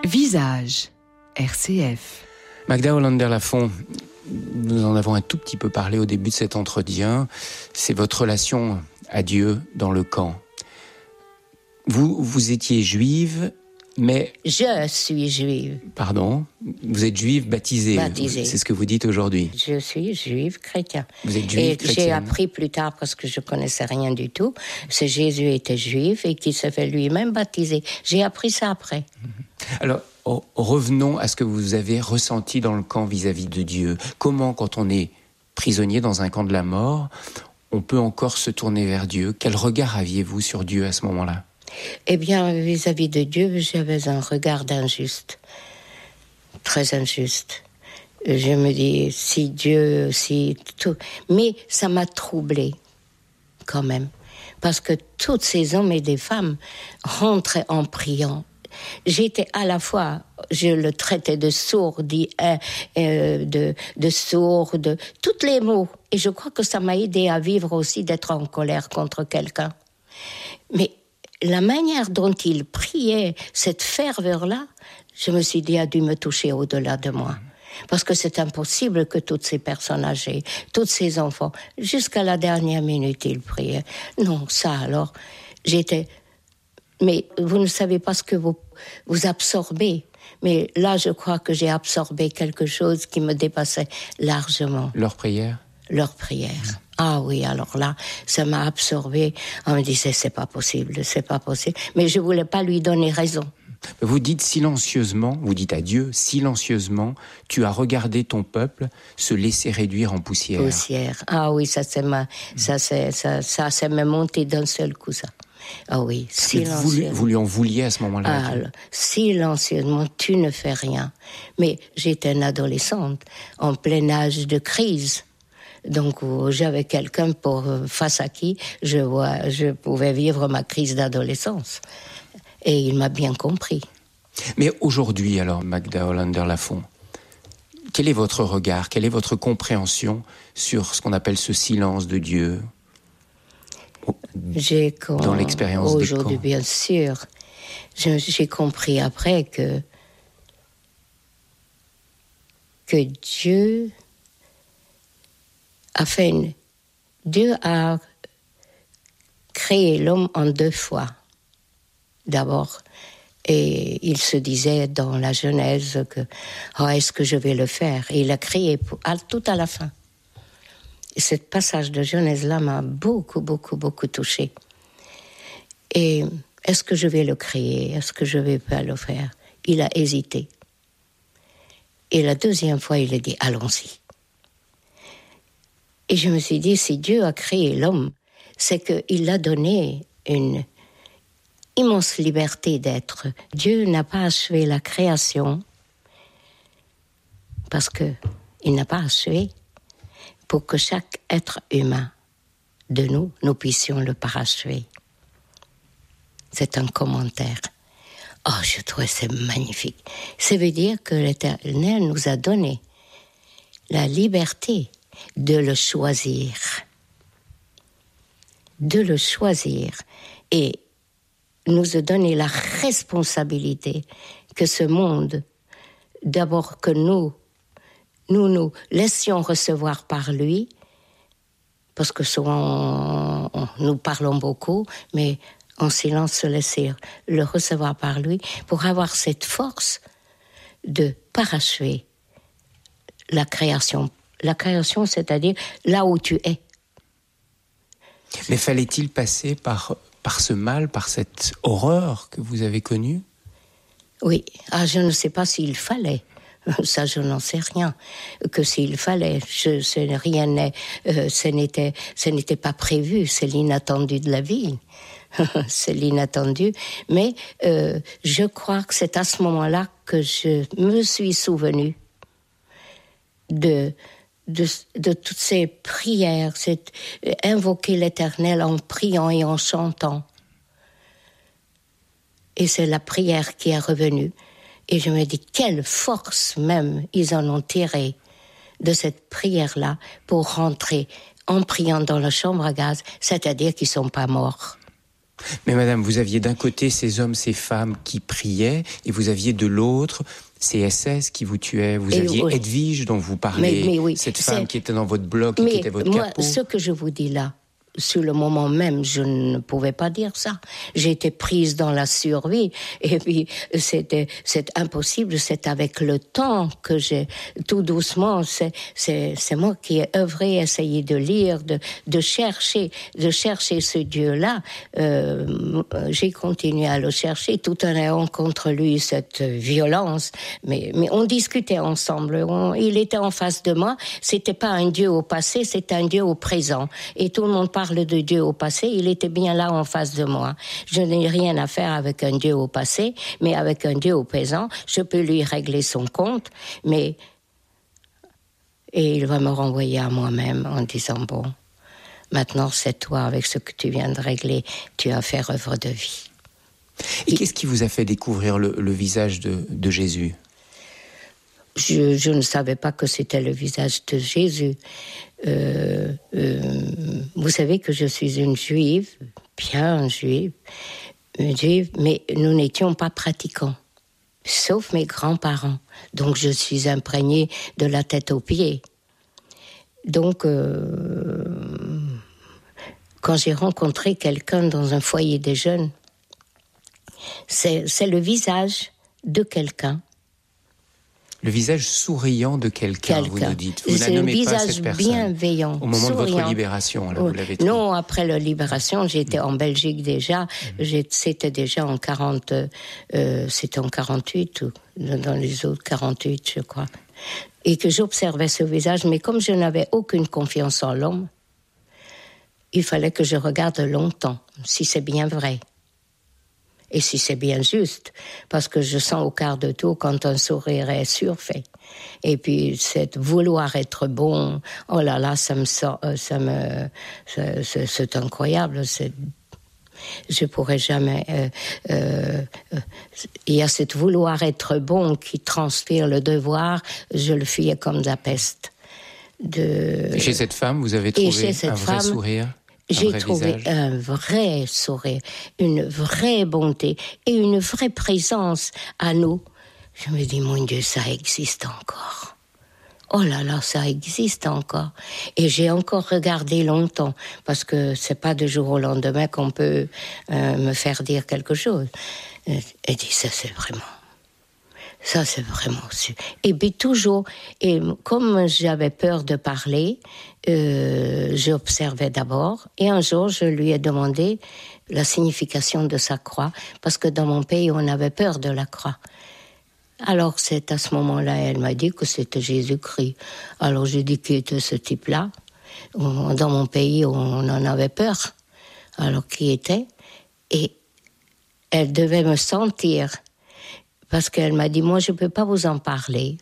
Visage, RCF. Magda Hollander-Lafont, nous en avons un tout petit peu parlé au début de cet entretien. C'est votre relation à Dieu dans le camp. Vous étiez juive, mais... Je suis juive. Pardon, vous êtes juive baptisée. Baptisée. C'est ce que vous dites aujourd'hui. Je suis juive chrétienne. Vous êtes juive chrétienne. J'ai appris plus tard, parce que je connaissais rien du tout, que Jésus était juif et qu'il s'est fait lui-même baptiser. J'ai appris ça après. Alors, revenons à ce que vous avez ressenti dans le camp vis-à-vis de Dieu. Comment, quand on est prisonnier dans un camp de la mort, on peut encore se tourner vers Dieu? Quel regard aviez-vous sur Dieu à ce moment-là? Eh bien, vis-à-vis de Dieu, j'avais un regard d'injuste, très injuste. Je me dis, si Dieu, si tout... Mais ça m'a troublée, quand même, parce que tous ces hommes et des femmes rentraient en priant. J'étais à la fois, je le traitais de sourd, de sourd, de tous les mots. Et je crois que ça m'a aidé à vivre aussi d'être en colère contre quelqu'un. Mais la manière dont il priait, cette ferveur-là, je me suis dit, a dû me toucher au-delà de moi. Parce que c'est impossible que toutes ces personnes âgées, tous ces enfants, jusqu'à la dernière minute, ils priaient. Non, ça alors, j'étais... Mais vous ne savez pas ce que vous absorbez. Mais là, je crois que j'ai absorbé quelque chose qui me dépassait largement. Leur prière? Leur prière. Ah oui, alors là, ça m'a absorbé. On me disait, c'est pas possible. Mais je voulais pas lui donner raison. Vous dites silencieusement, vous dites à Dieu, silencieusement, tu as regardé ton peuple se laisser réduire en poussière. Poussière. Ah oui, ça s'est me monté d'un seul coup, ça. Ah oui, silencieusement. Vous lui en vouliez à ce moment-là? Alors, silencieusement, tu ne fais rien. Mais j'étais une adolescente, en plein âge de crise. Donc, j'avais quelqu'un face à qui je pouvais vivre ma crise d'adolescence. Et il m'a bien compris. Mais aujourd'hui, alors, Magda Hollander-Lafont, quel est votre regard, quelle est votre compréhension sur ce qu'on appelle ce silence de Dieu dans l'expérience des camps? Aujourd'hui, bien sûr, j'ai compris après que Dieu a créé l'homme en deux fois. D'abord, et il se disait dans la Genèse que est-ce que je vais le faire? Et il a créé tout à la fin. Et ce passage de Genèse-là m'a beaucoup, beaucoup, beaucoup touchée. Et est-ce que je vais le créer? Est-ce que je vais pas le faire? Il a hésité. Et la deuxième fois, il a dit allons-y. Et je me suis dit, si Dieu a créé l'homme, c'est qu'il l'a donné une immense liberté d'être. Dieu n'a pas achevé la création parce qu'il n'a pas achevé pour que chaque être humain de nous puissions le parachever. C'est un commentaire. Oh, je trouve c'est magnifique. Ça veut dire que l'Éternel nous a donné la liberté de le choisir. De le choisir. Et nous a donné la responsabilité que ce monde, d'abord que nous laissions recevoir par lui, parce que souvent nous parlons beaucoup, mais en silence se laisser le recevoir par lui, pour avoir cette force de parachever la création. La création, c'est-à-dire là où tu es. Mais fallait-il passer par ce mal, par cette horreur que vous avez connue? Oui, je ne sais pas s'il fallait. Ça, je n'en sais rien. Que s'il fallait, ce n'était pas prévu. C'est l'inattendu de la vie. C'est l'inattendu. Mais je crois que c'est à ce moment-là que je me suis souvenue de toutes ces prières, c'est invoquer l'Éternel en priant et en chantant. Et c'est la prière qui est revenue. Et je me dis, quelle force même ils en ont tiré de cette prière-là pour rentrer en priant dans la chambre à gaz, c'est-à-dire qu'ils ne sont pas morts. Mais madame, vous aviez d'un côté ces hommes, ces femmes qui priaient, et vous aviez de l'autre ces SS qui vous tuaient. Vous aviez Edwige dont vous parlez, mais oui, cette femme qui était dans votre bloc et qui était votre moi, capot. Ce que je vous dis là, sur le moment même, je ne pouvais pas dire ça. J'étais prise dans la survie, et puis c'est impossible. C'est avec le temps que j'ai, tout doucement, c'est moi qui ai œuvré, essayé de lire, de chercher ce Dieu-là. J'ai continué à le chercher, tout en ayant contre lui cette violence. Mais on discutait ensemble. Il était en face de moi. C'était pas un Dieu au passé, c'était un Dieu au présent. Et tout le monde parle de Dieu au passé, il était bien là en face de moi. Je n'ai rien à faire avec un Dieu au passé, mais avec un Dieu au présent, je peux lui régler son compte, et il va me renvoyer à moi-même en disant, bon, maintenant c'est toi, avec ce que tu viens de régler, tu as fait œuvre de vie. Et qu'est-ce qui vous a fait découvrir le visage de Jésus ? Je ne savais pas que c'était le visage de Jésus. Vous savez que je suis une juive, bien juive, mais nous n'étions pas pratiquants, sauf mes grands-parents. Donc je suis imprégnée de la tête aux pieds. Donc, quand j'ai rencontré quelqu'un dans un foyer des jeunes, c'est le visage de quelqu'un. Le visage souriant de quelqu'un, vous nous dites. Vous c'est nommez pas cette personne. Bienveillant. Bienveillant. Au moment souriant. de votre libération, là, vous l'avez trouvé. Non, après la libération, j'étais en Belgique déjà. C'était déjà en 40, c'était en 48 ou dans les autres 48, je crois. Et que j'observais ce visage, mais comme je n'avais aucune confiance en l'homme, il fallait que je regarde longtemps, si c'est bien vrai. Et si c'est bien juste, parce que je sens au quart de tour quand un sourire est surfait. Et puis, c'est vouloir être bon, oh là là, c'est incroyable, je pourrais jamais, il y a cette vouloir être bon qui transpire le devoir, je le fuyais comme de la peste. Et chez cette femme, vous avez trouvé un vrai sourire? J'ai trouvé un vrai sourire, une vraie bonté et une vraie présence à nous. Je me dis, mon Dieu, ça existe encore. Oh là là, ça existe encore. Et j'ai encore regardé longtemps, parce que c'est pas de jour au lendemain qu'on peut me faire dire quelque chose. Et dit, ça c'est vraiment... Et puis toujours, et comme j'avais peur de parler, j'observais d'abord. Et un jour, je lui ai demandé la signification de sa croix, parce que dans mon pays, on avait peur de la croix. Alors c'est à ce moment-là, elle m'a dit que c'était Jésus-Christ. Alors j'ai dit qui était ce type-là. Dans mon pays, on en avait peur. Alors qui était? Et elle devait me sentir. Parce qu'elle m'a dit, moi, je ne peux pas vous en parler.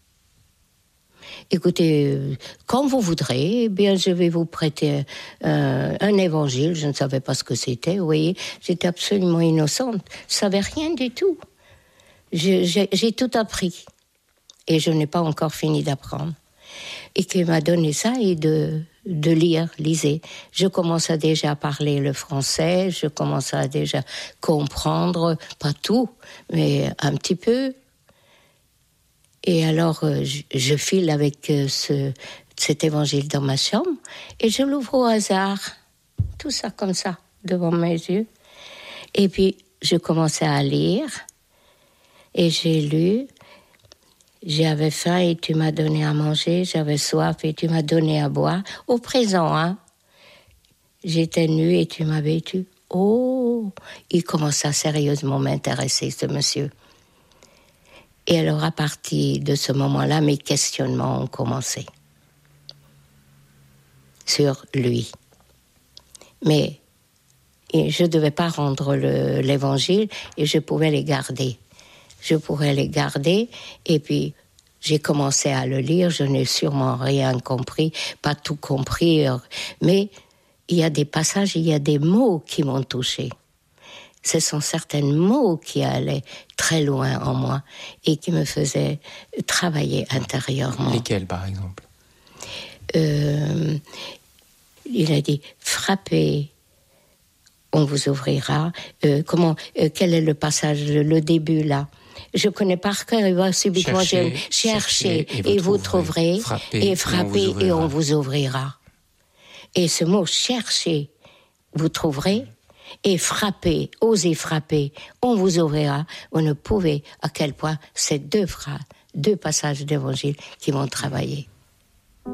Écoutez, quand vous voudrez, eh bien, je vais vous prêter un évangile. Je ne savais pas ce que c'était, vous voyez. J'étais absolument innocente. Je ne savais rien du tout. J'ai tout appris. Et je n'ai pas encore fini d'apprendre. Et qu'il m'a donné ça et de lire, lisez. Je commençais déjà à parler le français, je commençais à déjà comprendre, pas tout, mais un petit peu. Et alors, je file avec cet évangile dans ma chambre et je l'ouvre au hasard, tout ça comme ça, devant mes yeux. Et puis, je commençais à lire et j'ai lu. J'avais faim et tu m'as donné à manger, j'avais soif et tu m'as donné à boire. Au présent, hein. J'étais nue et tu m'as vêtue. Oh, il commence à sérieusement m'intéresser, ce monsieur. Et alors, à partir de ce moment-là, mes questionnements ont commencé sur lui. Mais je ne devais pas rendre l'évangile et je pouvais les garder. Je pourrais les garder, et puis j'ai commencé à le lire, je n'ai sûrement rien compris, pas tout compris, mais il y a des passages, il y a des mots qui m'ont touchée. Ce sont certains mots qui allaient très loin en moi et qui me faisaient travailler intérieurement. Lesquels, par exemple? Il a dit, frappez on vous ouvrira. Quel est le passage, le début là? Je connais par cœur, et va subitement chercher et vous trouverez, frappez et on vous ouvrira. Et ce mot chercher, vous trouverez, et frapper, osez frapper, on vous ouvrira. Vous ne pouvez, à quel point ces deux passages d'évangile qui vont travailler.